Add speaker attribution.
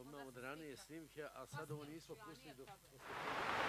Speaker 1: imamo od ranije snimke, a sad ovo nismo pustili dok smo